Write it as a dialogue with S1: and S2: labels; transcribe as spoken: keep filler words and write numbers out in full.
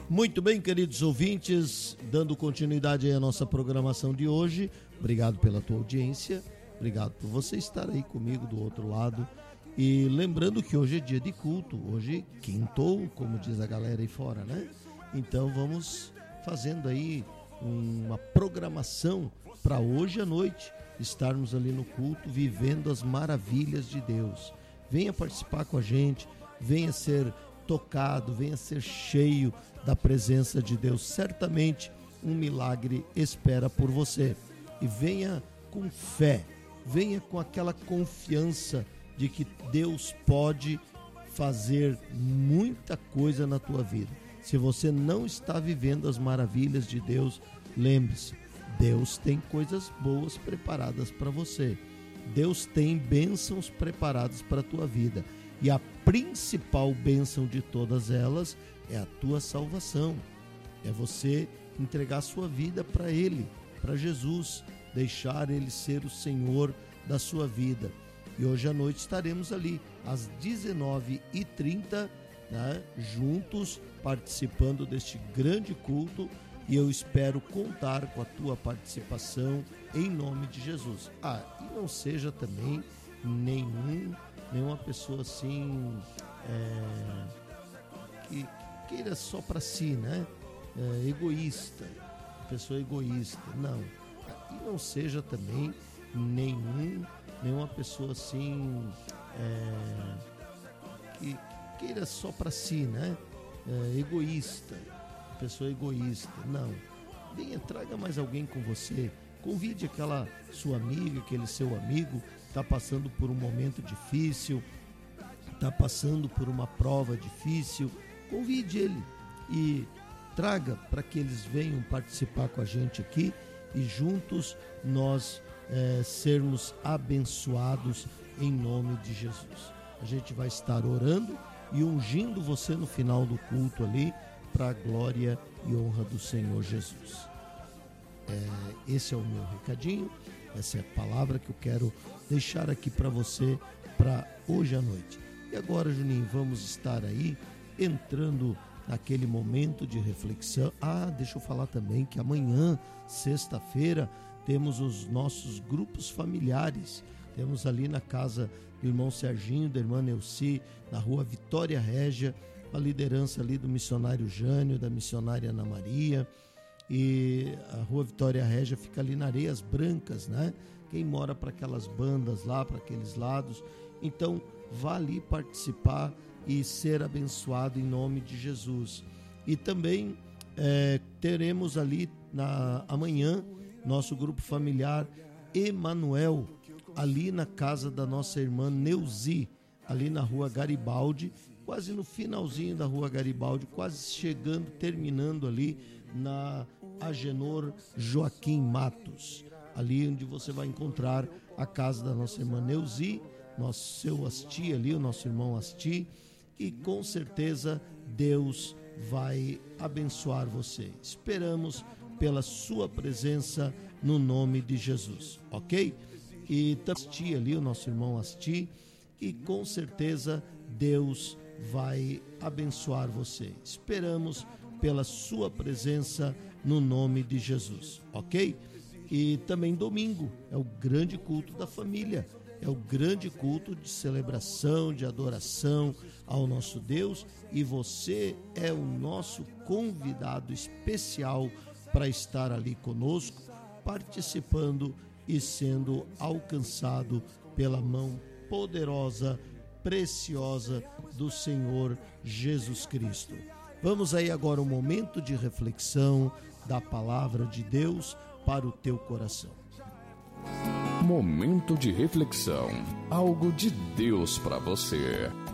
S1: Muito bem, queridos ouvintes, dando continuidade à nossa programação de hoje. Obrigado pela tua audiência, obrigado por você estar aí comigo do outro lado. E lembrando que hoje é dia de culto, hoje quintou, como diz a galera aí fora, né? Então vamos fazendo aí uma programação para hoje à noite estarmos ali no culto, vivendo as maravilhas de Deus. Venha participar com a gente, venha ser tocado, venha ser cheio da presença de Deus. Certamente um milagre espera por você. E venha com fé, venha com aquela confiança de que Deus pode fazer muita coisa na tua vida. Se você não está vivendo as maravilhas de Deus, lembre-se, Deus tem coisas boas preparadas para você. Deus tem bênçãos preparadas para a tua vida. E a principal bênção de todas elas é a tua salvação. É você entregar a sua vida para Ele, para Jesus, deixar Ele ser o Senhor da sua vida. E hoje à noite estaremos ali às dezenove e trinta, né, juntos, participando deste grande culto. E eu espero contar com a tua participação em nome de Jesus. Ah, e não seja também nenhum, nenhuma pessoa assim, é, que queira só para si, né? É, egoísta, pessoa egoísta. Não. E não seja também nenhum, nenhuma pessoa assim, é, que queira só para si, né? É, egoísta. Pessoa egoísta, não. Venha, traga mais alguém com você, convide aquela sua amiga, aquele seu amigo que está passando por um momento difícil, está passando por uma prova difícil, convide ele e traga para que eles venham participar com a gente aqui e juntos nós é, sermos abençoados em nome de Jesus. A gente vai estar orando e ungindo você no final do culto ali, para a glória e honra do Senhor Jesus. É, esse é o meu recadinho, essa é a palavra que eu quero deixar aqui para você para hoje à noite. E agora, Juninho, vamos estar aí entrando naquele momento de reflexão. Ah, deixa eu falar também que amanhã, sexta-feira, temos os nossos grupos familiares. Temos ali na casa do irmão Serginho, da irmã Neuci, na rua Vitória Régia, a liderança ali do missionário Jânio, da missionária Ana Maria, e a rua Vitória Régia fica ali na Areias Brancas, né? Quem mora para aquelas bandas lá, para aqueles lados, então vá ali participar e ser abençoado em nome de Jesus. E também é, teremos ali na, amanhã nosso grupo familiar Emanuel, ali na casa da nossa irmã Neuzi, ali na rua Garibaldi, quase no finalzinho da rua Garibaldi, quase chegando, terminando ali na Agenor Joaquim Matos, ali onde você vai encontrar a casa da nossa irmã Neuzi, nosso seu Asti ali, o nosso irmão Asti, e com certeza Deus vai abençoar você. Esperamos pela sua presença no nome de Jesus, ok? E Asti ali, o nosso irmão Asti, e com certeza Deus vai abençoar você. Esperamos pela sua presença no nome de Jesus, ok? E também domingo é o grande culto da família, é o grande culto de celebração, de adoração ao nosso Deus, e você é o nosso convidado especial para estar ali conosco, participando e sendo alcançado pela mão poderosa, preciosa do Senhor Jesus Cristo. Vamos aí agora um momento de reflexão da palavra de Deus para o teu coração.
S2: Momento de reflexão, algo de Deus para você.